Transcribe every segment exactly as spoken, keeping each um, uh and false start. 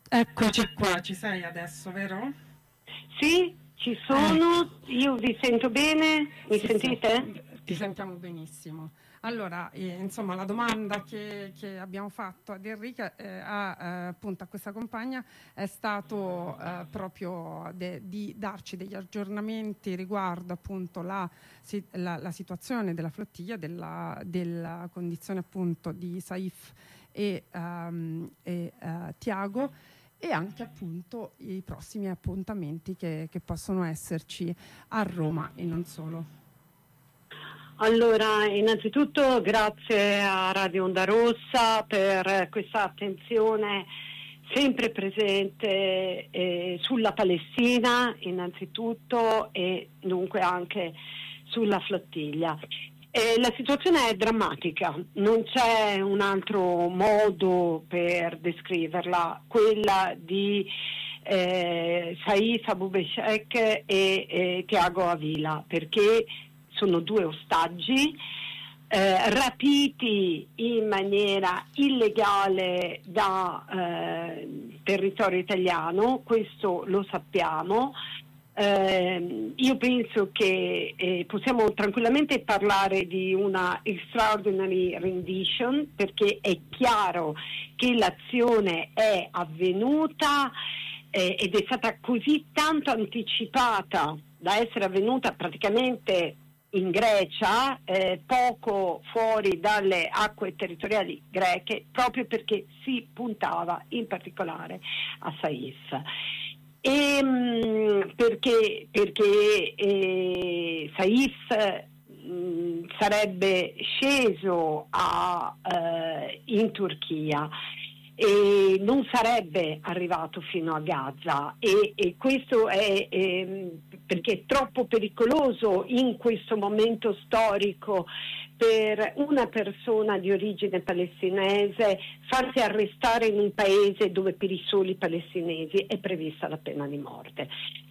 Eccoci qua, ci sei adesso, vero? Sì, ci sono, io vi sento bene, mi Sì, sentite? sì, ti sentiamo benissimo. Allora, eh, insomma, la domanda che, che abbiamo fatto ad Enrica, eh, a, eh, appunto a questa compagna, è stato eh, proprio de- di darci degli aggiornamenti riguardo appunto la, si- la- la situazione della flottiglia, della, della condizione appunto di Saif e, ehm, e eh, Tiago, e anche appunto i prossimi appuntamenti che, che possono esserci a Roma e non solo. Allora, innanzitutto grazie a Radio Onda Rossa per questa attenzione sempre presente eh, sulla Palestina, innanzitutto, e dunque anche sulla flottiglia. Eh, la situazione è drammatica, non c'è un altro modo per descriverla, quella di eh, Saif Abu Beshek e eh, Tiago Avila, perché sono due ostaggi eh, rapiti in maniera illegale da eh, territorio italiano, questo lo sappiamo. Eh, io penso che eh, possiamo tranquillamente parlare di una extraordinary rendition, perché è chiaro che l'azione è avvenuta eh, ed è stata così tanto anticipata da essere avvenuta praticamente in Grecia, eh, poco fuori dalle acque territoriali greche, proprio perché si puntava in particolare a Saif. E, mh, perché perché eh, Saif mh, sarebbe sceso a, eh, in Turchia e non sarebbe arrivato fino a Gaza, e, e questo è eh, perché è troppo pericoloso in questo momento storico per una persona di origine palestinese farsi arrestare in un paese dove per i soli palestinesi è prevista la pena di morte.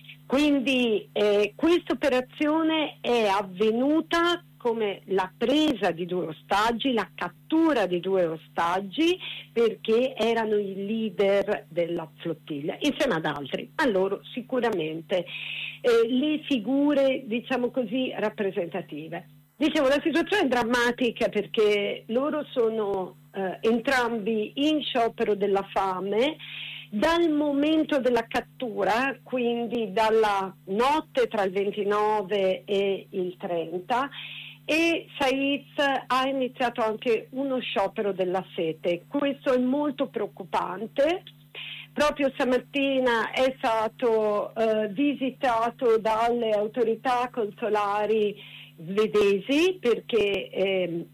Quindi eh, questa operazione è avvenuta come la presa di due ostaggi, la cattura di due ostaggi, perché erano i leader della flottiglia, insieme ad altri, a loro sicuramente eh, le figure, diciamo così, rappresentative. Dicevo, la situazione è drammatica perché loro sono eh, entrambi in sciopero della fame dal momento della cattura, quindi dalla notte tra il ventinove e il trenta, e Saif ha iniziato anche uno sciopero della sete. Questo è molto preoccupante. Proprio stamattina è stato eh, visitato dalle autorità consolari svedesi, perché eh,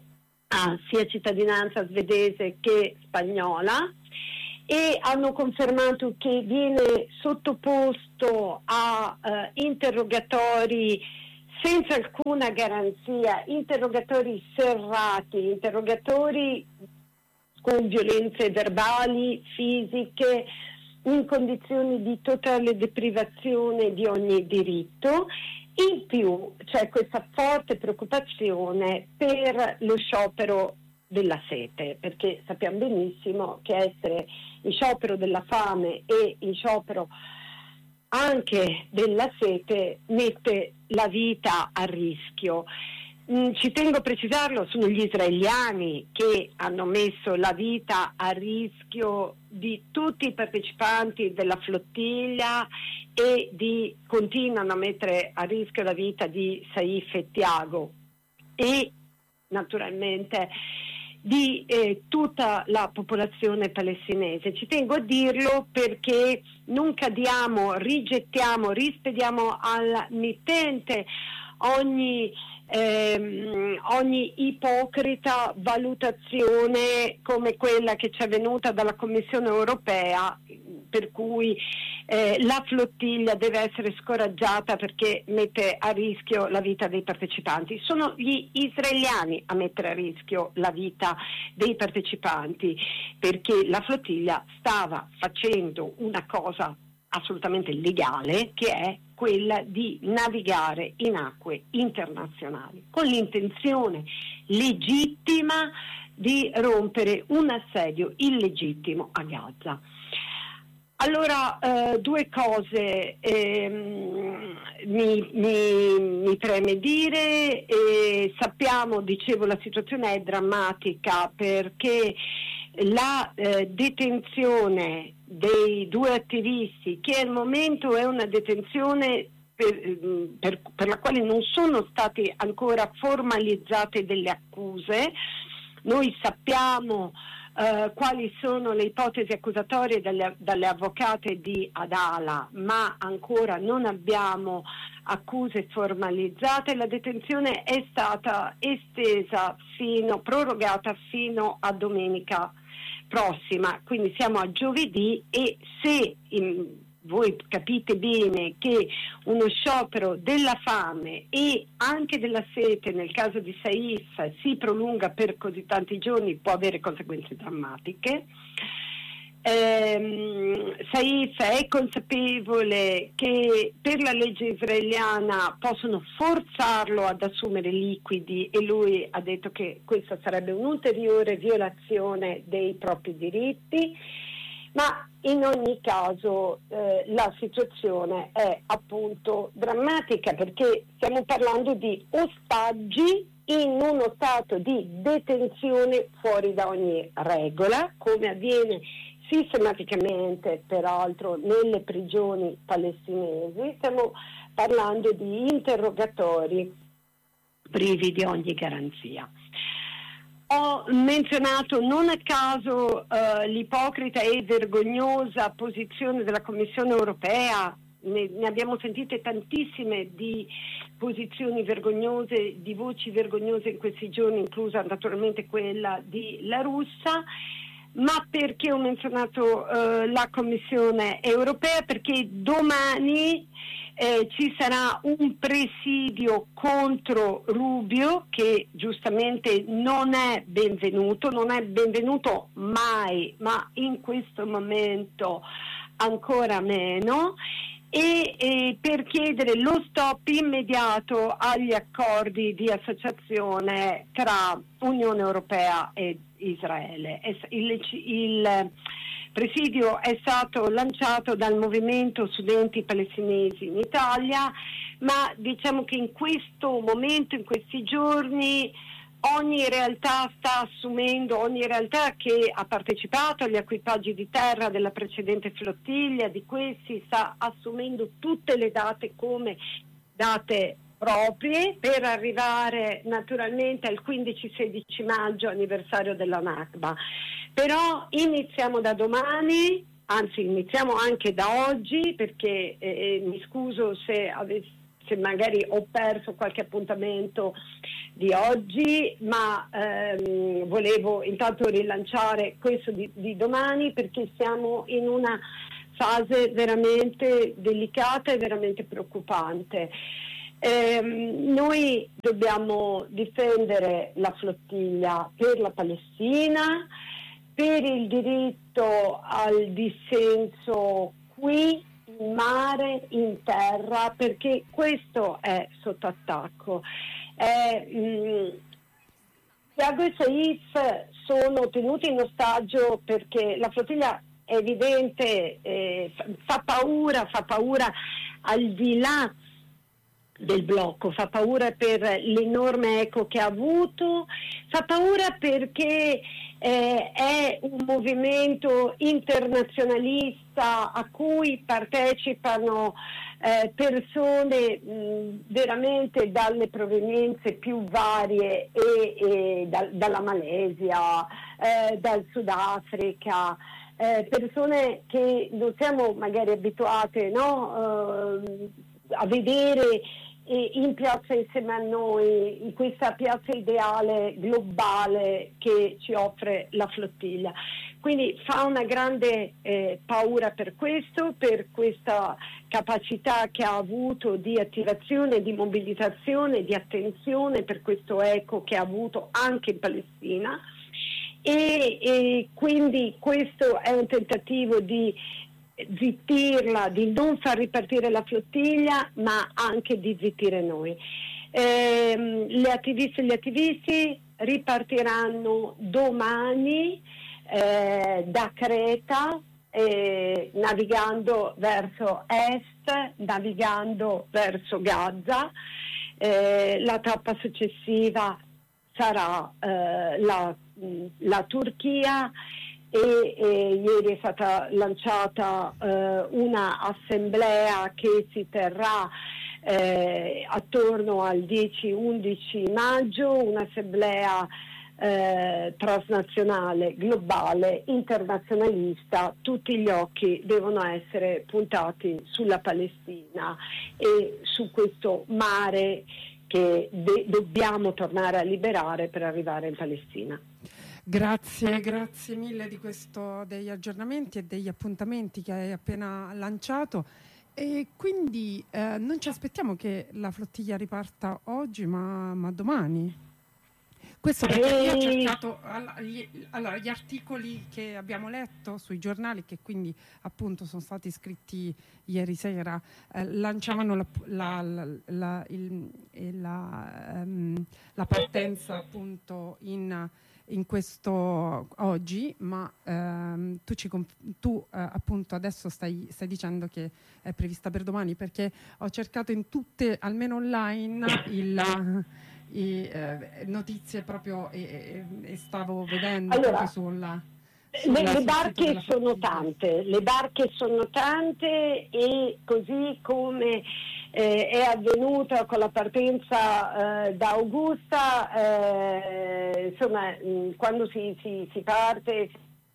ha sia cittadinanza svedese che spagnola, e hanno confermato che viene sottoposto a eh, interrogatori senza alcuna garanzia, interrogatori serrati, interrogatori con violenze verbali, fisiche, in condizioni di totale deprivazione di ogni diritto. In più c'è questa forte preoccupazione per lo sciopero della sete, perché sappiamo benissimo che essere in sciopero della fame e in sciopero anche della sete mette la vita a rischio. Mm, ci tengo a precisarlo, sono gli israeliani che hanno messo la vita a rischio di tutti i partecipanti della flottiglia e di, continuano a mettere a rischio la vita di Saif e Tiago e naturalmente di eh, tutta la popolazione palestinese. Ci tengo a dirlo perché non cadiamo, rigettiamo, rispediamo al mittente ogni ehm, ogni ipocrita valutazione come quella che ci è venuta dalla Commissione europea, per cui eh, la flottiglia deve essere scoraggiata perché mette a rischio la vita dei partecipanti. Sono gli israeliani a mettere a rischio la vita dei partecipanti, perché la flottiglia stava facendo una cosa assolutamente legale, che è quella di navigare in acque internazionali con l'intenzione legittima di rompere un assedio illegittimo a Gaza. Allora, eh, due cose ehm, mi, mi, mi preme dire. Eh, sappiamo, dicevo, la situazione è drammatica perché la eh, detenzione dei due attivisti, che al momento è una detenzione per, per, per la quale non sono state ancora formalizzate delle accuse. Noi sappiamo Uh, quali sono le ipotesi accusatorie dalle, dalle avvocate di Adala, ma ancora non abbiamo accuse formalizzate. La detenzione è stata estesa fino, prorogata fino a domenica prossima, quindi siamo a giovedì, e se in, voi capite bene che uno sciopero della fame e anche della sete nel caso di Saif si prolunga per così tanti giorni, può avere conseguenze drammatiche. Eh, Saif è consapevole che per la legge israeliana possono forzarlo ad assumere liquidi, e lui ha detto che questa sarebbe un'ulteriore violazione dei propri diritti. Ma in ogni caso eh, la situazione è appunto drammatica, perché stiamo parlando di ostaggi in uno stato di detenzione fuori da ogni regola, come avviene sistematicamente peraltro nelle prigioni palestinesi. Stiamo parlando di interrogatori privi di ogni garanzia. Ho menzionato non a caso uh, l'ipocrita e vergognosa posizione della Commissione europea. Ne, ne abbiamo sentite tantissime di posizioni vergognose, di voci vergognose in questi giorni, inclusa naturalmente quella di La Russa. Ma perché ho menzionato uh, la Commissione europea? Perché domani Eh, ci sarà un presidio contro Rubio, che giustamente non è benvenuto, non è benvenuto mai, ma in questo momento ancora meno, e, e per chiedere lo stop immediato agli accordi di associazione tra Unione Europea e Israele. Il, il presidio è stato lanciato dal movimento studenti palestinesi in Italia, ma diciamo che in questo momento, in questi giorni, ogni realtà sta assumendo, ogni realtà che ha partecipato agli equipaggi di terra della precedente flottiglia, di questi sta assumendo tutte le date come date proprie, per arrivare naturalmente al quindici sedici maggio, anniversario della Nakba. Però iniziamo da domani, anzi iniziamo anche da oggi, perché eh, mi scuso se, avessi, se magari ho perso qualche appuntamento di oggi, ma ehm, volevo intanto rilanciare questo di, di domani, perché siamo in una fase veramente delicata e veramente preoccupante. Eh, noi dobbiamo difendere la flottiglia per la Palestina, per il diritto al dissenso qui in mare, in terra, perché questo è sotto attacco. Eh, mh, Thiago e Saif sono tenuti in ostaggio perché la flottiglia è evidente, eh, fa paura, fa paura al di là del blocco, fa paura per l'enorme eco che ha avuto, fa paura perché eh, è un movimento internazionalista a cui partecipano eh, persone mh, veramente dalle provenienze più varie, e, e da, dalla Malesia, eh, dal Sudafrica, eh, persone che non siamo magari abituate, no, eh, a vedere in piazza insieme a noi, in questa piazza ideale globale che ci offre la flottiglia. Quindi fa una grande eh, paura per questo, per questa capacità che ha avuto di attivazione, di mobilitazione, di attenzione per questo eco che ha avuto anche in Palestina, e, e quindi questo è un tentativo di zittirla, di non far ripartire la flottiglia, ma anche di zittire noi. Eh, le attiviste e gli attivisti ripartiranno domani eh, da Creta eh, navigando verso est, navigando verso Gaza. Eh, la tappa successiva sarà eh, la, la Turchia e, e ieri è stata lanciata eh, una assemblea che si terrà eh, attorno al dieci undici maggio, un'assemblea eh, transnazionale, globale, internazionalista. Tutti gli occhi devono essere puntati sulla Palestina e su questo mare che de- dobbiamo tornare a liberare per arrivare in Palestina. Grazie, grazie mille di questo, degli aggiornamenti e degli appuntamenti che hai appena lanciato. E quindi eh, non ci aspettiamo che la flottiglia riparta oggi, ma, ma domani. Questo perché io ho cercato gli, allora, gli articoli che abbiamo letto sui giornali, che quindi appunto sono stati scritti ieri sera, eh, lanciavano la, la, la, la, il, la, um, la partenza appunto in, in questo oggi, ma um, tu, ci, tu uh, appunto adesso stai, stai dicendo che è prevista per domani, perché ho cercato in tutte, almeno online, il... E, eh, notizie proprio e, e, e stavo vedendo allora, proprio sulla, sulla le, le barche sono tante, le barche sono tante e così come eh, è avvenuta con la partenza eh, da Augusta, eh, insomma mh, quando si, si, si parte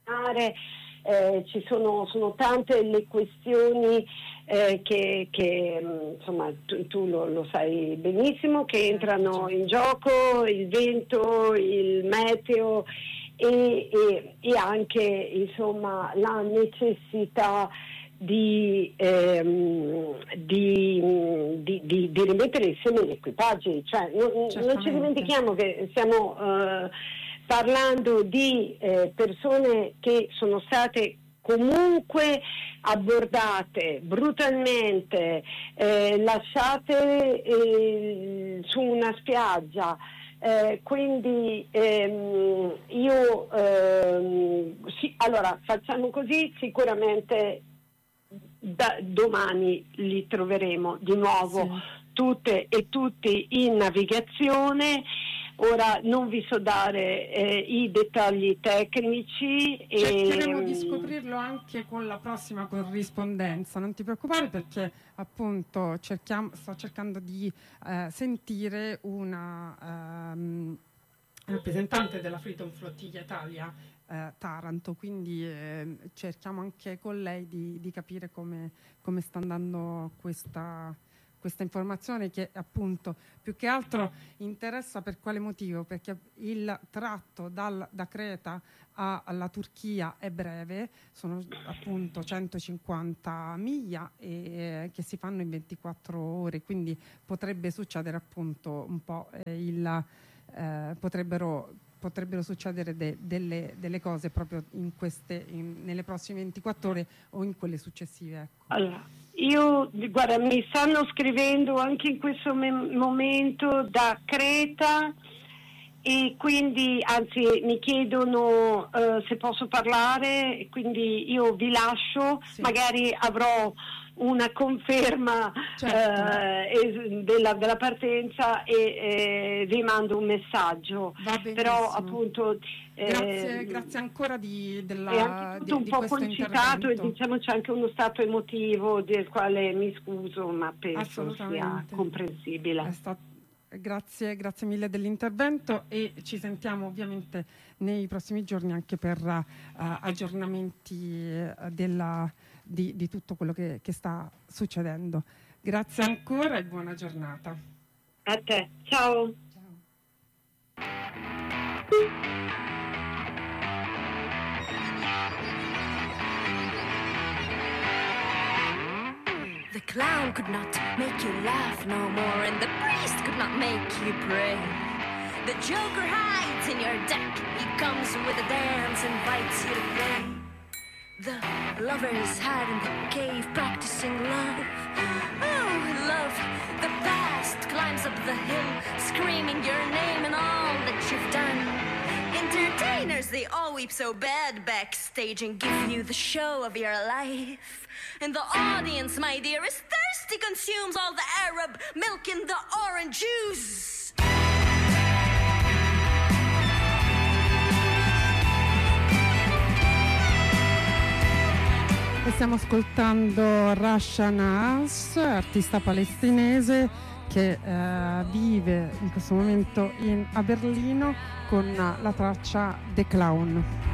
eh, ci sono, sono tante le questioni Eh, che, che insomma tu, tu lo, lo sai benissimo, che entrano in gioco, il vento, il meteo e, e, e anche insomma la necessità di, ehm, di, di, di, di rimettere insieme gli equipaggi, cioè non, non ci dimentichiamo che stiamo eh, parlando di eh, persone che sono state comunque abbordate brutalmente, eh, lasciate eh, su una spiaggia. Eh, quindi ehm, io ehm, sì, allora facciamo così, sicuramente da domani li troveremo di nuovo sì. tutte e tutti in navigazione. Ora non vi so dare eh, i dettagli tecnici. Cercheremo e, di scoprirlo anche con la prossima corrispondenza, non ti preoccupare, perché appunto cerchiamo, sto cercando di eh, sentire una um, rappresentante della Freedom Flottiglia Italia, eh, Taranto, quindi eh, cerchiamo anche con lei di, di capire come, come sta andando questa questa informazione, che appunto più che altro interessa per quale motivo? Perché il tratto dal, da Creta a, alla Turchia è breve, sono appunto centocinquanta miglia e, che si fanno in ventiquattro ore, quindi potrebbe succedere appunto un po' eh, il eh, potrebbero potrebbero succedere de, delle, delle cose proprio in queste, in, nelle prossime ventiquattro ore o in quelle successive. Ecco. Allora, io, guarda, mi stanno scrivendo anche in questo me- momento da Creta e quindi, anzi, mi chiedono uh, se posso parlare, quindi io vi lascio, sì. Magari avrò una conferma certo. eh, della, della partenza e eh, vi mando un messaggio. Però appunto eh, grazie, grazie ancora di, della, è anche tutto di, un di po' concitato e diciamo c'è anche uno stato emotivo del quale mi scuso, ma penso sia comprensibile. È stato, grazie, grazie mille dell'intervento e ci sentiamo ovviamente nei prossimi giorni anche per uh, aggiornamenti uh, della Di, di tutto quello che, che sta succedendo. Grazie ancora e buona giornata. A te, ciao. Ciao. The clown could not make you laugh no more, and the priest could not make you pray. The joker hides in your deck, he comes with a dance, invites you to play. The lovers hide in the cave practicing love. Oh, love, the past climbs up the hill, screaming your name and all that you've done. In entertainers, they all weep so bad backstage and give you the show of your life. And the audience, my dear, is thirsty, consumes all the Arab milk and the orange juice. E stiamo ascoltando Rasha Nas, artista palestinese che eh, vive in questo momento in, a Berlino con la traccia The Clown.